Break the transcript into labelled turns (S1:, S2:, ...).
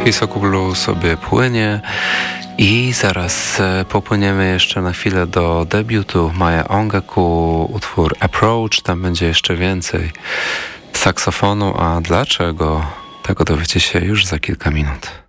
S1: Hisokulu sobie płynie i zaraz popłyniemy jeszcze na chwilę do debiutu Maya Ongaku, utwór Approach, tam będzie jeszcze więcej saksofonu, a dlaczego? Tego dowiecie się już za kilka minut.